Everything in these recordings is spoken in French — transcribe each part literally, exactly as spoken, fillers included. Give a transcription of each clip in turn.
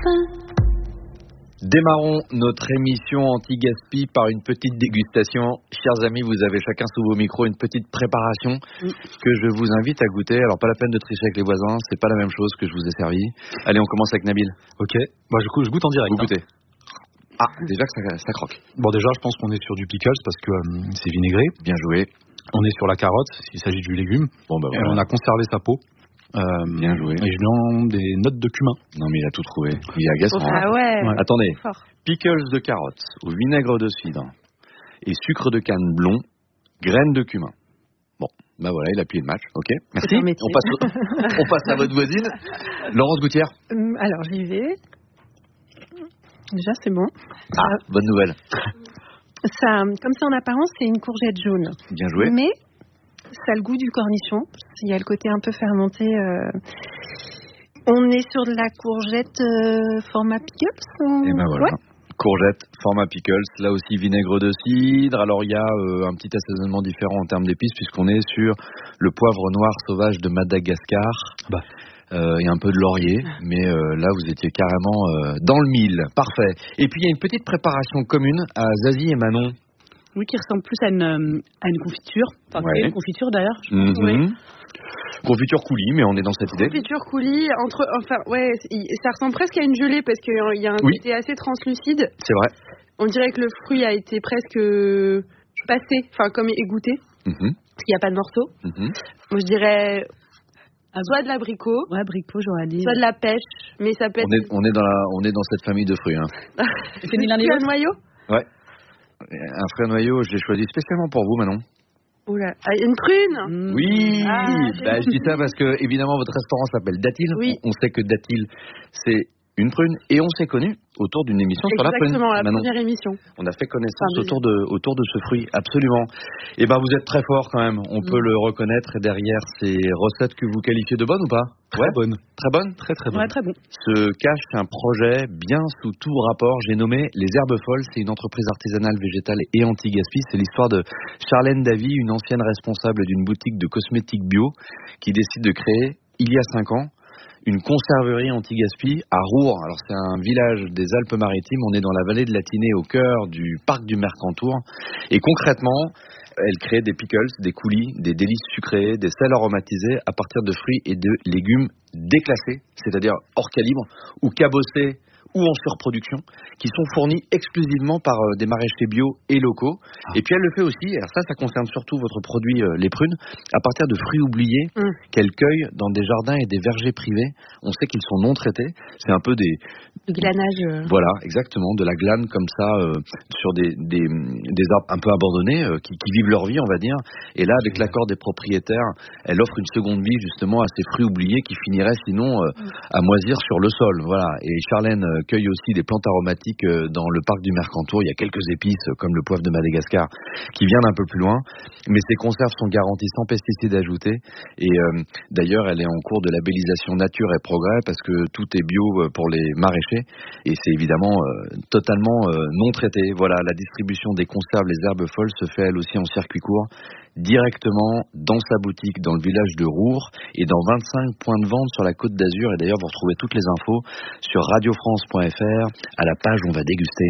Démarrons notre émission anti-gaspi par une petite dégustation. Chers amis, vous avez chacun sous vos micros une petite préparation oui. que je vous invite à goûter. Alors, pas la peine de tricher avec les voisins, c'est pas la même chose que je vous ai servi. Allez, on commence avec Nabil. Ok, moi je, je goûte en direct. Vous goûtez. Ah, déjà que ça, ça croque. Bon, déjà, je pense qu'on est sur du pickles parce que euh, c'est vinaigré. Bien joué. On est sur la carotte, s'il s'agit du légume. Bon, bah voilà. Et on a conservé sa peau. Euh, Bien joué. Et je mets des notes de cumin. Non, mais il a tout trouvé. Il est agaçant. Ah ouais. ouais. Attendez. Fort. Pickles de carotte au vinaigre de cidre et sucre de canne blond, graines de cumin. Bon, bah voilà, il a plié le match. Ok, merci. On passe, au... on passe à votre voisine. Laurence Gouttière. Euh, alors, j'y vais. Déjà, c'est bon. Ah, euh, bonne nouvelle. Ça, comme ça, en apparence, c'est une courgette jaune. Bien joué. Mais ça a le goût du cornichon. Il y a le côté un peu fermenté. Euh... On est sur de la courgette euh, format pickles ou... Et ben voilà. Ouais. Courgette, format pickles, là aussi vinaigre de cidre. Alors il y a euh, un petit assaisonnement différent en termes d'épices puisqu'on est sur le poivre noir sauvage de Madagascar. Bah. Euh, et un peu de laurier, mais euh, là vous étiez carrément euh, dans le mille. Parfait. Et puis il y a une petite préparation commune à Zazie et Manon. Oui, qui ressemble plus à une, à une confiture. Enfin, ouais. une confiture d'ailleurs. Je pense. Mm-hmm. Oui. Confiture coulis, mais on est dans cette idée. Confiture coulis, entre, enfin, ouais, ça ressemble presque à une gelée parce qu'il y a un oui. côté assez translucide. C'est vrai. On dirait que le fruit a été presque passé, enfin, comme égoutté. Mm-hmm. Parce qu'il n'y a pas de morceaux. Mm-hmm. Moi, je dirais soit de l'abricot. Ouais, abricot, j'aurais dit. Soit de la pêche, mais ça peut être. On est, on est, dans, la, on est dans cette famille de fruits. Hein. C'est ni l'un ni l'autre. Un noyau ? Ouais. Un fruit à noyau, je l'ai choisi spécialement pour vous, Manon. Oula, une prune. Oui, ah, bah, je dis ça parce que évidemment votre restaurant s'appelle Datil. Oui. On sait que Datil c'est une prune et on s'est connus autour d'une émission Exactement, sur la prune. Exactement, la Manon. première émission. On a fait connaissance enfin, autour de autour de ce fruit, absolument. Et ben vous êtes très fort quand même, on mmh. peut le reconnaître derrière ces recettes que vous qualifiez de bonnes ou pas? Très bonnes. Très bonnes, très très bonnes. Ouais, très bon. Se cache un projet bien sous tout rapport. J'ai nommé Les Herbes Folles. C'est une entreprise artisanale, végétale et anti-gaspi. C'est l'histoire de Charlène Davy, une ancienne responsable d'une boutique de cosmétiques bio, qui décide de créer, il y a cinq ans, une conserverie anti-gaspi à Roure. Alors c'est un village des Alpes-Maritimes. On est dans la vallée de la Tinée, au cœur du parc du Mercantour. Et concrètement, elle crée des pickles, des coulis, des délices sucrées, des sels aromatisés à partir de fruits et de légumes déclassés, c'est-à-dire hors calibre, ou cabossés ou en surproduction, qui sont fournis exclusivement par euh, des maraîchers bio et locaux. Ah. Et puis elle le fait aussi, alors ça, ça concerne surtout votre produit, euh, les prunes, à partir de fruits oubliés mm. qu'elle cueille dans des jardins et des vergers privés. On sait qu'ils sont non traités. C'est un peu des... Du glanage. Euh... Voilà, exactement, de la glane comme ça, euh, sur des, des, des arbres un peu abandonnés, euh, qui, qui vivent leur vie, on va dire. Et là, avec l'accord des propriétaires, elle offre une seconde vie justement à ces fruits oubliés qui finiraient sinon euh, mm. à moisir sur le sol. Voilà. Et Charlène euh, cueille aussi des plantes aromatiques dans le parc du Mercantour. Il y a quelques épices comme le poivre de Madagascar qui viennent un peu plus loin, mais ces conserves sont garanties sans pesticides ajoutés et euh, d'ailleurs elle est en cours de labellisation nature et progrès parce que tout est bio pour les maraîchers et c'est évidemment euh, totalement euh, non traité. Voilà, la distribution des conserves Les Herbes Folles se fait elle aussi en circuit court, directement dans sa boutique dans le village de Roure et dans vingt-cinq points de vente sur la Côte d'Azur. Et d'ailleurs vous retrouvez toutes les infos sur radio france point f r à la page On va déguster.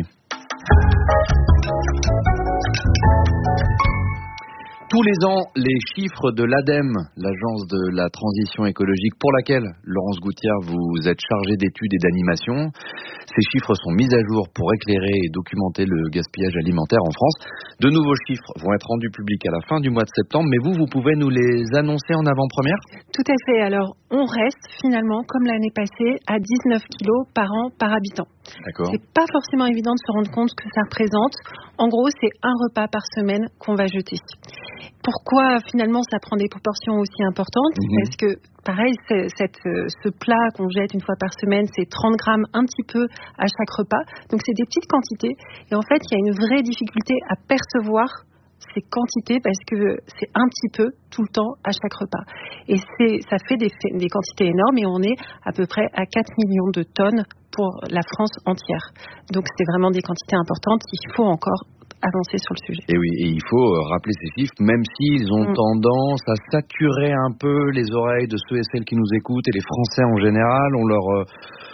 Tous les ans, les chiffres de l'ADEME, l'agence de la transition écologique pour laquelle, Laurence Gouttière, vous êtes chargée d'études et d'animation, ces chiffres sont mis à jour pour éclairer et documenter le gaspillage alimentaire en France. De nouveaux chiffres vont être rendus publics à la fin du mois de septembre, mais vous, vous pouvez nous les annoncer en avant-première ? Tout à fait. Alors, on reste finalement, comme l'année passée, à dix-neuf kilos par an par habitant. D'accord. C'est pas forcément évident de se rendre compte que ça représente. En gros, c'est un repas par semaine qu'on va jeter. Pourquoi finalement ça prend des proportions aussi importantes ? mmh. Parce que pareil, c'est, cette, ce plat qu'on jette une fois par semaine, c'est trente grammes un petit peu à chaque repas. Donc c'est des petites quantités. Et en fait, il y a une vraie difficulté à percevoir ces quantités parce que c'est un petit peu tout le temps à chaque repas. Et c'est, ça fait des, des quantités énormes et on est à peu près à quatre millions de tonnes pour la France entière. Donc c'est vraiment des quantités importantes. Il faut encore avancer sur le sujet. Et oui, et il faut rappeler ces chiffres, même s'ils ont mmh. tendance à saturer un peu les oreilles de ceux et celles qui nous écoutent et les Français en général. On leur,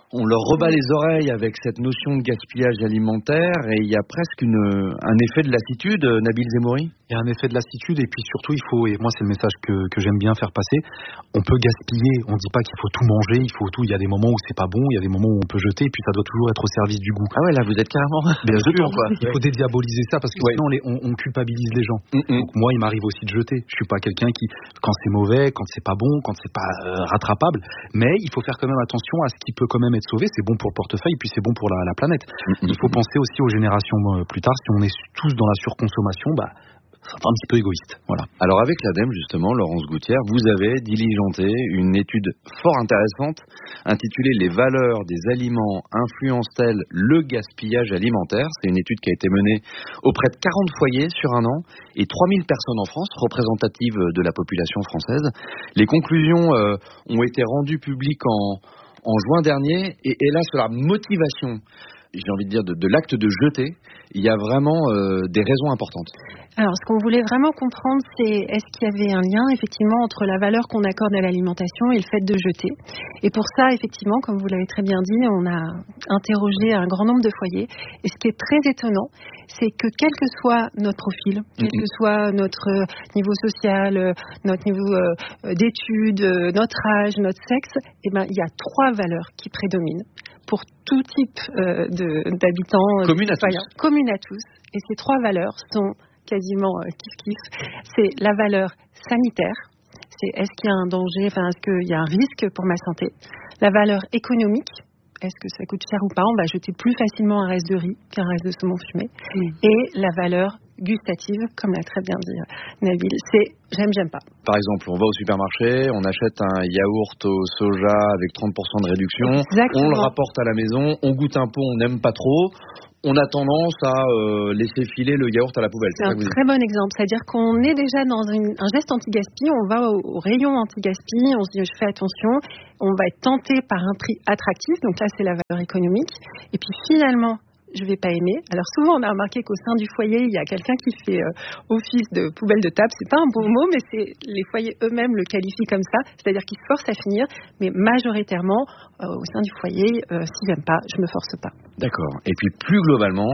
on leur rebat les oreilles avec cette notion de gaspillage alimentaire et il y a presque une, un effet de lassitude, Nabil Zemouri. Il y a un effet de lassitude et puis surtout il faut, et moi c'est le message que, que j'aime bien faire passer, on peut gaspiller, on ne dit pas qu'il faut tout manger, il faut tout, il y a des moments où c'est pas bon, il y a des moments où on peut jeter et puis ça doit toujours être au service du goût. Ah ouais, là vous êtes carrément bien sûr, quoi. Il faut dédiaboliser ça parce que ouais. sinon les, on, on culpabilise les gens. Mm-hmm. Donc moi il m'arrive aussi de jeter, je suis pas quelqu'un qui, quand c'est mauvais, quand c'est pas bon, quand c'est pas euh, rattrapable, mais il faut faire quand même attention à ce qui peut quand même être sauvé, c'est bon pour le portefeuille puis c'est bon pour la, la planète. Mm-hmm. Il faut penser aussi aux générations euh, plus tard, si on est tous dans la surconsommation, bah c'est un petit peu égoïste. Voilà. Alors avec l'ADEME justement, Laurence Gouttière, vous avez diligenté une étude fort intéressante intitulée « Les valeurs des aliments influencent-elles le gaspillage alimentaire ?» C'est une étude qui a été menée auprès de quarante foyers sur un an et trois mille personnes en France, représentatives de la population française. Les conclusions euh, ont été rendues publiques en, en juin dernier et, et là sur la motivation, j'ai envie de dire, de, de l'acte de jeter, il y a vraiment euh, des raisons importantes. Alors, ce qu'on voulait vraiment comprendre, c'est est-ce qu'il y avait un lien, effectivement, entre la valeur qu'on accorde à l'alimentation et le fait de jeter. Et pour ça, effectivement, comme vous l'avez très bien dit, on a interrogé un grand nombre de foyers. Et ce qui est très étonnant, c'est que quel que soit notre profil, quel que soit notre niveau social, notre niveau euh, d'études, notre âge, notre sexe, eh ben, il y a trois valeurs qui prédominent pour tout type euh, de, d'habitants, commune de à tous. Commune à tous. Et ces trois valeurs sont quasiment euh, kiff-kiff. C'est la valeur sanitaire, c'est est-ce qu'il y a un danger, enfin est-ce qu'il y a un risque pour ma santé. La valeur économique, est-ce que ça coûte cher ou pas, on va jeter plus facilement un reste de riz qu'un reste de saumon fumé. Mmh. Et la valeur gustative, comme l'a très bien dit Nabil, c'est j'aime, j'aime pas. Par exemple, on va au supermarché, on achète un yaourt au soja avec trente pour cent de réduction, exactement. On le rapporte à la maison, on goûte un pot, on n'aime pas trop, on a tendance à euh, laisser filer le yaourt à la poubelle. C'est, c'est un très bon exemple, c'est-à-dire qu'on est déjà dans une, un geste anti-gaspi, on va au, au rayon anti-gaspi, on se dit je fais attention, on va être tenté par un prix attractif, donc là c'est la valeur économique, et puis finalement je vais pas aimer. Alors souvent on a remarqué qu'au sein du foyer il y a quelqu'un qui fait euh, office de poubelle de table. C'est pas un beau mot, mais c'est les foyers eux-mêmes le qualifient comme ça, c'est-à-dire qu'ils se forcent à finir. Mais majoritairement euh, au sein du foyer, euh, si j'aime pas, je me force pas. D'accord. Et puis plus globalement,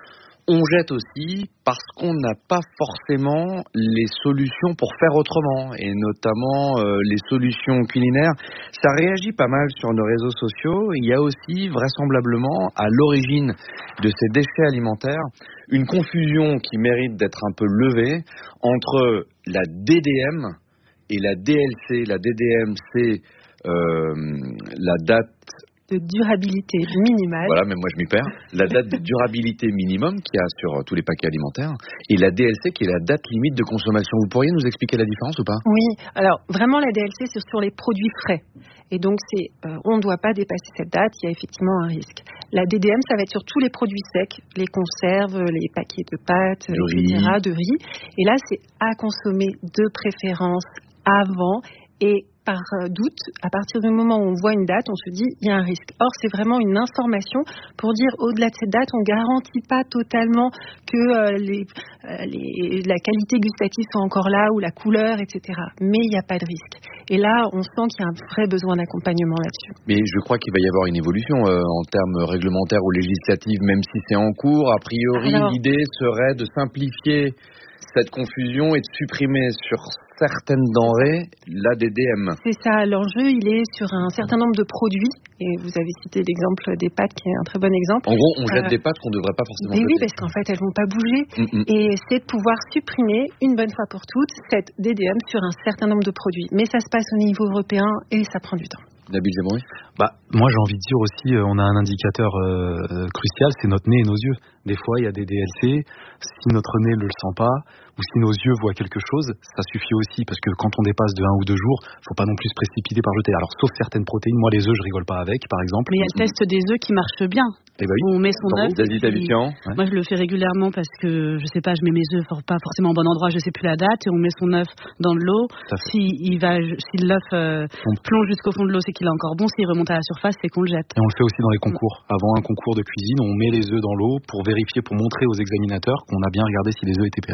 on jette aussi parce qu'on n'a pas forcément les solutions pour faire autrement, et notamment euh, les solutions culinaires. Ça réagit pas mal sur nos réseaux sociaux. Il y a aussi vraisemblablement à l'origine de ces déchets alimentaires une confusion qui mérite d'être un peu levée entre la D D M et la D L C. La D D M, c'est euh, la date de durabilité minimale. Voilà, même moi je m'y perds. La date de durabilité minimum qu'il y a sur tous les paquets alimentaires et la D L C qui est la date limite de consommation. Vous pourriez nous expliquer la différence ou pas ? Oui, alors vraiment la D L C c'est sur les produits frais. Et donc c'est, euh, on ne doit pas dépasser cette date, il y a effectivement un risque. La D D M ça va être sur tous les produits secs, les conserves, les paquets de pâtes, de et cetera, riz. de riz. Et là c'est à consommer de préférence avant et par doute, à partir du moment où on voit une date, on se dit il y a un risque. Or, c'est vraiment une information pour dire au-delà de cette date, on ne garantit pas totalement que euh, les, euh, les, la qualité gustative soit encore là ou la couleur, et cetera. Mais il n'y a pas de risque. Et là, on sent qu'il y a un vrai besoin d'accompagnement là-dessus. Mais je crois qu'il va y avoir une évolution euh, en termes réglementaires ou législatifs, même si c'est en cours. A priori, Alors, l'idée serait de simplifier cette confusion et de supprimer sur certaines denrées la D D M. C'est ça, l'enjeu il est sur un certain nombre de produits, et vous avez cité l'exemple des pâtes qui est un très bon exemple. En gros, on jette euh, des pâtes qu'on ne devrait pas forcément jeter. Oui, parce qu'en fait elles ne vont pas bouger, mm-hmm. et c'est de pouvoir supprimer une bonne fois pour toutes cette D D M sur un certain nombre de produits. Mais ça se passe au niveau européen et ça prend du temps. Nabil Zemouri ? Bah, moi j'ai envie de dire aussi, euh, on a un indicateur euh, crucial, c'est notre nez et nos yeux. Des fois il y a des D L C, si notre nez ne le sent pas, ou si nos yeux voient quelque chose, ça suffit aussi, parce que quand on dépasse de un ou deux jours, faut pas non plus se précipiter par jeter. Alors sauf certaines protéines, moi les œufs je rigole pas avec par exemple. Mais il y a le test des œufs qui marche bien. Eh ben oui. On met son œuf. Ouais. Moi je le fais régulièrement parce que je sais pas, je mets mes œufs pas forcément au bon endroit, je sais plus la date, et on met son œuf dans de l'eau. Si il va, si l'œuf euh, plonge jusqu'au fond de l'eau, c'est qu'il est encore bon. S'il remonte à la surface, c'est qu'on le jette. Et on le fait aussi dans les concours. Avant un concours de cuisine, on met les œufs dans l'eau pour vérifier, pour montrer aux examinateurs qu'on a bien regardé si les œufs étaient périmés.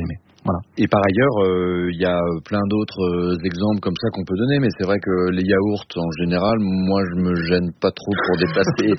Voilà. Et par ailleurs, il euh, y a plein d'autres euh, exemples comme ça qu'on peut donner, mais c'est vrai que les yaourts, en général, moi, je me gêne pas trop pour dépasser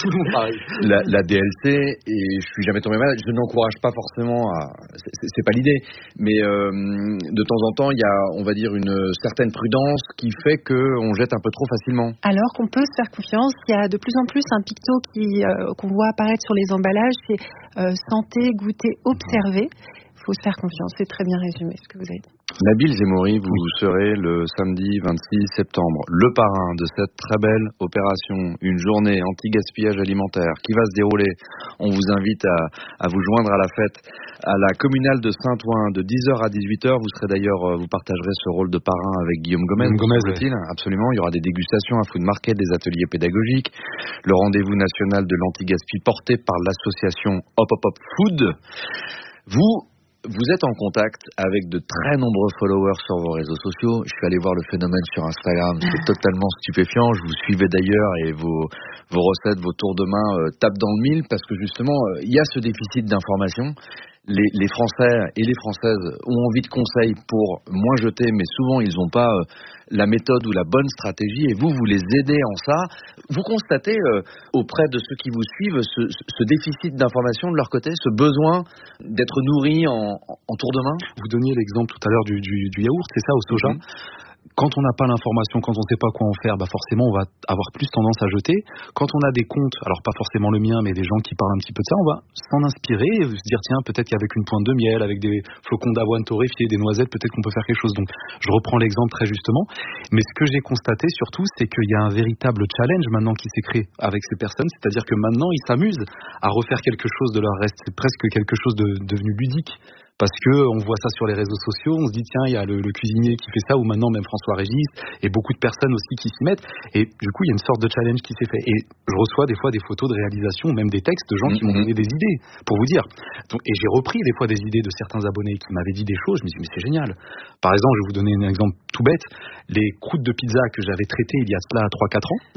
la, la D L C, et je suis jamais tombé malade. Je n'encourage pas forcément à... C'est, c'est pas l'idée, mais euh, de temps en temps, il y a, on va dire, une certaine prudence qui fait qu'on jette un peu trop facilement. Alors qu'on peut se faire confiance, il y a de plus en plus un picto qui, euh, qu'on voit apparaître sur les emballages, c'est euh, santé, goûter, observer. Il faut se faire confiance, c'est très bien résumé ce que vous avez dit. Nabil Zemouri, vous oui. serez le samedi vingt-six septembre le parrain de cette très belle opération, une journée anti-gaspillage alimentaire qui va se dérouler. On vous invite à, à vous joindre à la fête à la communale de Saint-Ouen de dix heures à dix-huit heures. Vous serez d'ailleurs, vous partagerez ce rôle de parrain avec Guillaume Gomez. Guillaume Gomez, oui. Absolument. Il y aura des dégustations, un food market, des ateliers pédagogiques, le rendez-vous national de l'anti-gaspi porté par l'association Hop Hop Hop Food. Vous Vous êtes en contact avec de très nombreux followers sur vos réseaux sociaux. Je suis allé voir le phénomène sur Instagram. C'est totalement stupéfiant. Je vous suivais d'ailleurs et vos, vos recettes, vos tours de main euh, tapent dans le mille parce que justement, il euh, y a ce déficit d'information. Les, les Français et les Françaises ont envie de conseils pour moins jeter, mais souvent ils n'ont pas euh, la méthode ou la bonne stratégie, et vous, vous les aidez en ça. Vous constatez euh, auprès de ceux qui vous suivent ce, ce déficit d'information de leur côté, ce besoin d'être nourri en, en tour de main? Vous donniez l'exemple tout à l'heure du, du, du yaourt, c'est ça, au soja. Mm-hmm. Quand on n'a pas l'information, quand on ne sait pas quoi en faire, bah forcément on va avoir plus tendance à jeter. Quand on a des comptes, alors pas forcément le mien, mais des gens qui parlent un petit peu de ça, on va s'en inspirer et se dire tiens, peut-être qu'avec une pointe de miel, avec des flocons d'avoine torréfiés, des noisettes, peut-être qu'on peut faire quelque chose. Donc je reprends l'exemple très justement. Mais ce que j'ai constaté surtout, c'est qu'il y a un véritable challenge maintenant qui s'est créé avec ces personnes. C'est-à-dire que maintenant ils s'amusent à refaire quelque chose de leur reste. C'est presque quelque chose de devenu ludique. Parce que on voit ça sur les réseaux sociaux, on se dit tiens, il y a le, le cuisinier qui fait ça, ou maintenant même François Régis, et beaucoup de personnes aussi qui s'y mettent. Et du coup, il y a une sorte de challenge qui s'est fait. Et je reçois des fois des photos de réalisation, même des textes de gens qui m'ont donné des idées, pour vous dire. Donc, et j'ai repris des fois des idées de certains abonnés qui m'avaient dit des choses. Je me dis mais c'est génial. Par exemple, je vais vous donner un exemple tout bête. Les croûtes de pizza que j'avais traitées il y a cela trois quatre ans.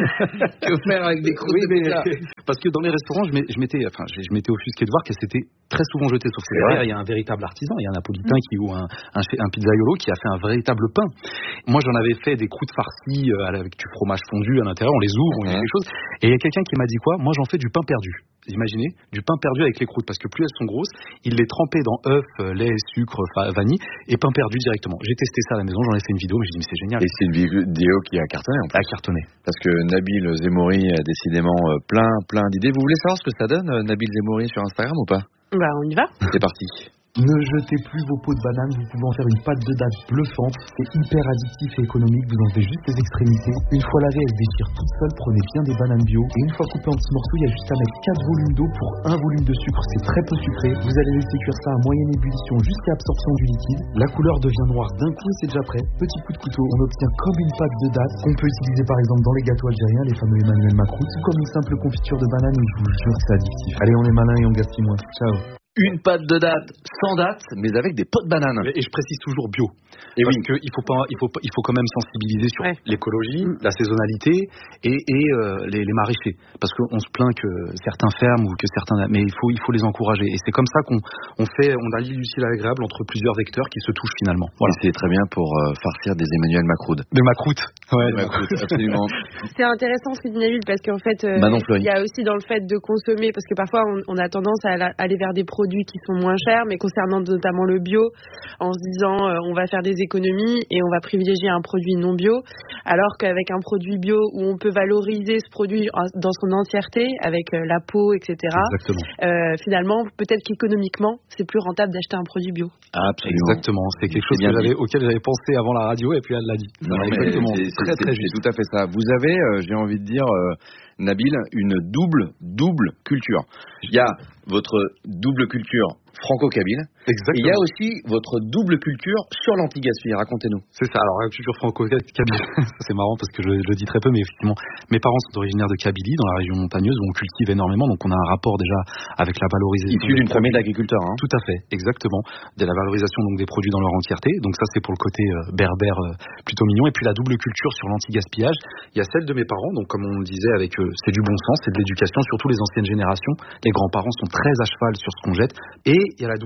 Que faire avec des croûtes oui, de pizza? Parce que dans les restaurants, je m'étais, enfin, je m'étais offusqué de voir qu'elles s'étaient très souvent jetées. Sauf que derrière, il y a un véritable artisan, il y a un napolitain qui, ou un, un, un pizzaiolo qui a fait un véritable pain. Moi, j'en avais fait des croûtes farcies euh, avec du fromage fondu à l'intérieur, on les ouvre, on y a quelque chose. Et il y a quelqu'un qui m'a dit quoi? Moi, j'en fais du pain perdu. Imaginez, du pain perdu avec les croûtes, parce que plus elles sont grosses, il les trempait dans œufs, lait, sucre, vanille, et pain perdu directement. J'ai testé ça à la maison, j'en ai fait une vidéo, mais j'ai dit mais c'est génial. Et c'est une vidéo qui a cartonné en plus. A cartonné. Parce que Nabil Zemouri a décidément plein, plein d'idées. Vous voulez savoir ce que ça donne, Nabil Zemouri, sur Instagram ou pas? Bah, on y va. C'est parti. Ne jetez plus vos pots de banane, vous pouvez en faire une pâte de date bluffante, c'est hyper addictif et économique, vous enlevez juste les extrémités. Une fois lavée, elle se déchire toute seule, prenez bien des bananes bio, et une fois coupées en petits morceaux, il y a juste à mettre quatre volumes d'eau pour un volume de sucre, c'est très peu sucré. Vous allez laisser cuire ça à moyenne ébullition jusqu'à absorption du liquide. La couleur devient noire d'un coup et c'est déjà prêt. Petit coup de couteau, on obtient comme une pâte de date, qu'on peut utiliser par exemple dans les gâteaux algériens, les fameux Emmanuel Macron, ou comme une simple confiture de banane, et je vous jure que c'est addictif. Allez, on est malin et on gaspille moins. Ciao. Une pâte de date sans date, mais avec des pots de banane. Et je précise toujours bio. Et parce oui. que il faut pas, il faut pas, il faut quand même sensibiliser sur ouais. l'écologie, mmh. la saisonnalité et, et euh, les, les maraîchers. Parce qu'on se plaint que certains ferment ou que certains, mais il faut, il faut les encourager. Et c'est comme ça qu'on on fait, on allie l'utile à l'agréable entre plusieurs vecteurs qui se touchent finalement. Voilà. Et c'est très bien pour euh, farcir des Emmanuel Macroud. Des macroutes. Ouais, des macroutes, absolument. C'est intéressant ce que dit Nabil parce qu'en fait, euh, il y a aussi dans le fait de consommer, parce que parfois on, on a tendance à aller vers des produits qui sont moins cher, mais concernant notamment le bio, en se disant euh, on va faire des économies et on va privilégier un produit non bio, alors qu'avec un produit bio où on peut valoriser ce produit dans son entièreté, avec euh, la peau, et cetera, euh, finalement, peut-être qu'économiquement, c'est plus rentable d'acheter un produit bio. Absolument. Exactement, c'est quelque chose que j'avais, auquel j'avais pensé avant la radio et puis elle l'a dit. Non, non, exactement, c'est, c'est, très très juste. C'est tout à fait ça. Vous avez, euh, j'ai envie de dire, euh, Nabil, une double, double culture. Il y a votre double culture franco-kabyle. Exactement. Et il y a aussi votre double culture sur l'anti-gaspi. Racontez-nous. C'est ça. Alors, la culture franco-kabyle, c'est marrant parce que je, je le dis très peu, mais effectivement, mes parents sont originaires de Kabylie, dans la région montagneuse, où on cultive énormément. Donc, on a un rapport déjà avec la valorisation. Issu d'une famille d'agriculteurs, hein. Tout à fait, exactement. De la valorisation donc des produits dans leur entièreté. Donc, ça, c'est pour le côté euh, berbère euh, plutôt mignon. Et puis, la double culture sur l'anti-gaspillage. Il y a celle de mes parents. Donc, comme on le disait, avec euh, c'est du bon sens, c'est de l'éducation, surtout les anciennes générations. Les grands-parents sont très à cheval sur ce qu'on jette. Et il y a la double culture des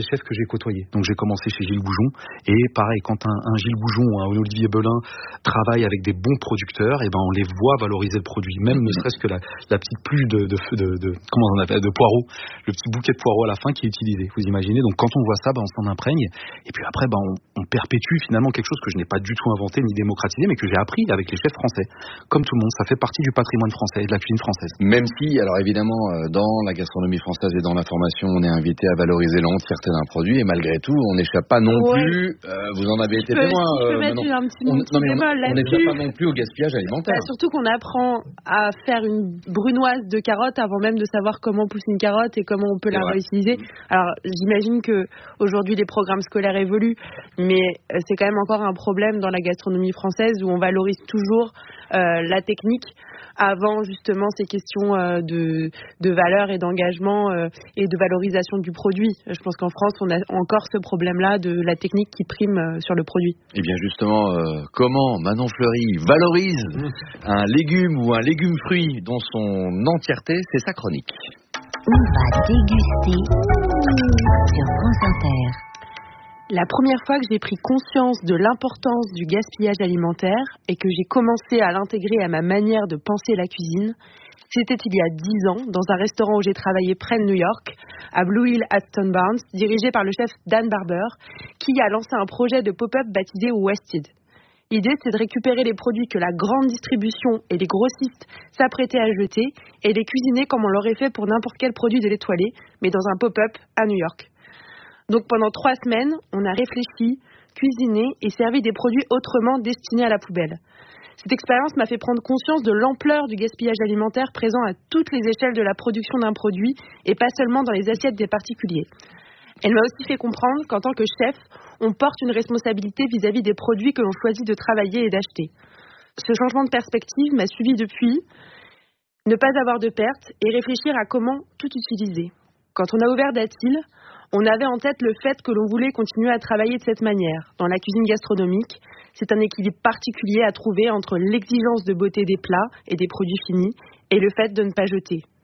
des chefs que j'ai côtoyés. Donc j'ai commencé chez Gilles Goujon, et pareil, quand un, un Gilles Goujon ou un Olivier Belin travaille avec des bons producteurs, et ben on les voit valoriser le produit, même ne serait-ce que la, la petite pluie de, de, de, de, comment on appelle, de poireaux, le petit bouquet de poireaux à la fin qui est utilisé. Vous imaginez, donc quand on voit ça, ben on s'en imprègne, et puis après ben on, on perpétue finalement quelque chose que je n'ai pas du tout inventé ni démocratisé, mais que j'ai appris avec les chefs français. Comme tout le monde, ça fait partie du patrimoine français et de la cuisine française. Même si, alors évidemment, dans la gastronomie française et dans l'information, on est invité à valoriser l'entièreté d'un produit, et malgré tout, on n'échappe pas non ouais. plus, euh, vous en avez été témoin. Je peux euh, mettre un petit, on, petit non, mais bémol on n'échappe pas non plus au gaspillage alimentaire. Bah, surtout qu'on apprend à faire une brunoise de carottes avant même de savoir comment pousser une carotte et comment on peut c'est la vrai. réutiliser. Alors, j'imagine que aujourd'hui les programmes scolaires évoluent, mais c'est quand même encore un problème dans la gastronomie française où on valorise toujours euh, la technique avant justement ces questions euh, de, de valeur et d'engagement euh, et de valorisation du produit. Je pense qu'en France, on a encore ce problème-là de la technique qui prime euh, sur le produit. Et bien justement, euh, comment Manon Fleury valorise mmh. un légume ou un légume-fruit dans son entièreté, c'est sa chronique. On va déguster sur France Inter. La première fois que j'ai pris conscience de l'importance du gaspillage alimentaire et que j'ai commencé à l'intégrer à ma manière de penser la cuisine, c'était il y a dix ans, dans un restaurant où j'ai travaillé près de New York, à Blue Hill at Stone Barns, dirigé par le chef Dan Barber, qui a lancé un projet de pop-up baptisé Wasted. L'idée, c'est de récupérer les produits que la grande distribution et les grossistes s'apprêtaient à jeter et les cuisiner comme on l'aurait fait pour n'importe quel produit de l'étoilé, mais dans un pop-up à New York. Donc pendant trois semaines, on a réfléchi, cuisiné et servi des produits autrement destinés à la poubelle. Cette expérience m'a fait prendre conscience de l'ampleur du gaspillage alimentaire présent à toutes les échelles de la production d'un produit et pas seulement dans les assiettes des particuliers. Elle m'a aussi fait comprendre qu'en tant que chef, on porte une responsabilité vis-à-vis des produits que l'on choisit de travailler et d'acheter. Ce changement de perspective m'a suivi depuis, ne pas avoir de pertes et réfléchir à comment tout utiliser. Quand on a ouvert Datil, on avait en tête le fait que l'on voulait continuer à travailler de cette manière. Dans la cuisine gastronomique, c'est un équilibre particulier à trouver entre l'exigence de beauté des plats et des produits finis et le fait de ne pas jeter.